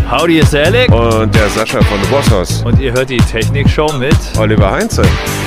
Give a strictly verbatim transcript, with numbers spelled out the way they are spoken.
Howdy ist der Alec. Und der Sascha von The Boss House. Und ihr hört die Technikshow mit Oliver Heinze.